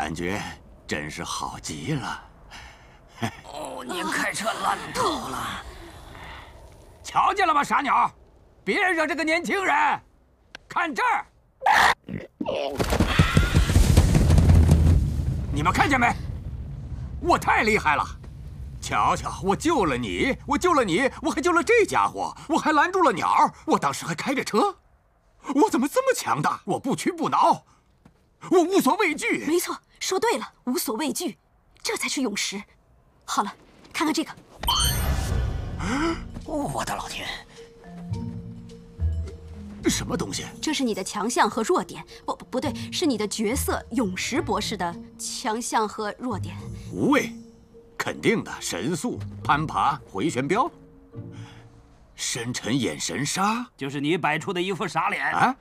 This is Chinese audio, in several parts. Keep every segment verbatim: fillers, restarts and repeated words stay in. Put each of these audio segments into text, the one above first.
感觉真是好极了。 哦，您开车烂透了！ 瞧见了吗，傻鸟？别惹这个年轻人！看这儿，你们看见没？我太厉害了！瞧瞧，我救了你，我救了你，我还救了这家伙，我还拦住了鸟，我当时还开着车，我怎么这么强大？我不屈不挠，我无所畏惧。 没错，说对了，无所畏惧，这才是勇士。好了，看看这个。 我的老天！ 什么东西？ 这是你的强项和弱点，不不不对，是你的角色勇士博士的强项和弱点。 无畏，肯定的，神速、攀爬、回旋镖、深沉眼神杀， 就是你摆出的一副傻脸啊！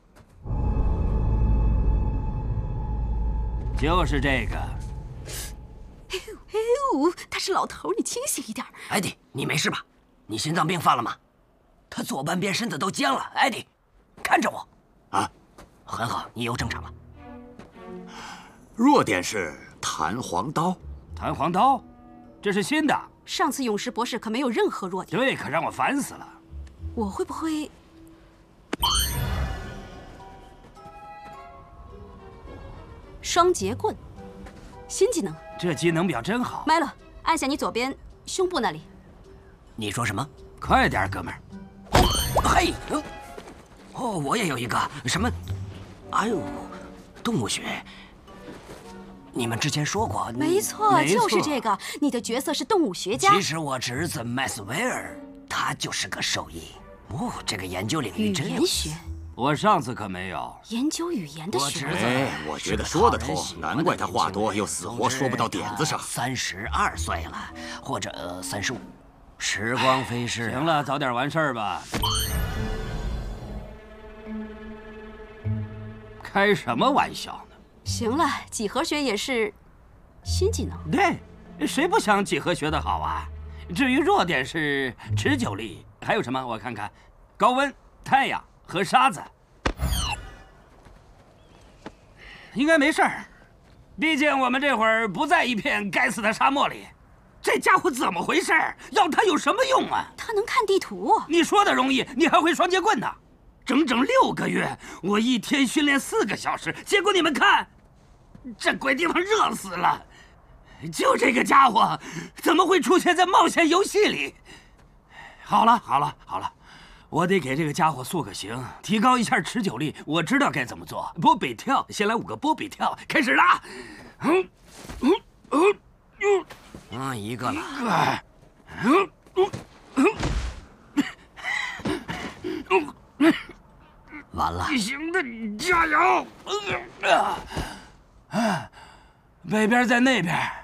就是这个。 哎呦哎呦，他是老头，你清醒一点。 艾迪，你没事吧？你心脏病犯了吗？他左半边身子都僵了。艾迪，看着我。 啊， 很好，你又正常了。 弱点是弹簧刀。 弹簧刀，这是新的。 上次勇士博士可没有任何弱点。 对，可让我烦死了。 我会不会？双节棍，新技能。 这技能表真好。 麦了，按下你左边胸部那里。 你说什么？ 快点，哥们儿！ 嘿，哦，我也有一个什么？哎呦，动物学。你们之前说过。 没错，就是这个。你的角色是动物学家。 其实我侄子麦斯威尔，他就是个兽医。哦，这个研究领域真有。 语言学。 我上次可没有研究语言的学。 哎，我觉得说得通，难怪他话多，又死活说不到点子上。 三十二岁了，或者三十五。时光飞逝。 行了，早点完事儿吧。开什么玩笑呢？ 行了，几何学也是新技能。 对，谁不想几何学的好啊？至于弱点是持久力，还有什么？我看看，高温、太阳和沙子，应该没事儿。毕竟我们这会儿不在一片该死的沙漠里。这家伙怎么回事？要他有什么用啊？ 他能看地图。 你说的容易，你还会双节棍呢。整整六个月，我一天训练四个小时，结果你们看，这鬼地方热死了。就这个家伙，怎么会出现在冒险游戏里？好了好了好了，我得给这个家伙塑个形，提高一下持久力。我知道该怎么做。波比跳，先来五个波比跳，开始啦！嗯嗯嗯嗯。 啊，一个了。 嗯嗯嗯， 完了。 你行的，你加油！啊，北边在那边。